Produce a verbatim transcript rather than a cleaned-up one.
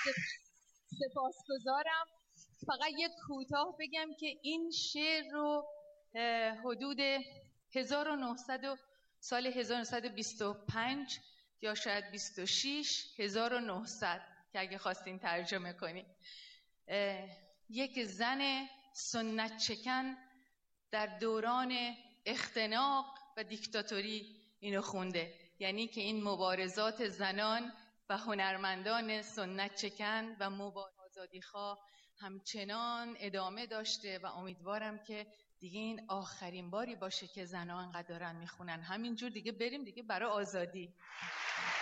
سپاسگزارم. فقط یک کوتاه بگم که این شعر رو حدود هزار و نهصد سال هزار و نهصد و بیست و پنج یا شاید بیست و شش هزار و نهصد که اگه خواستین ترجمه کنیم، یک زن سنت چکن در دوران اختناق و دیکتاتوری اینو خونده. یعنی که این مبارزات زنان و هنرمندان سنت چکن و مبارز آزادیخواه همچنان ادامه داشته و امیدوارم که دیگه این آخرین باری باشه که زنان انقدر دارن میخونن. همینجور دیگه بریم دیگه برای آزادی.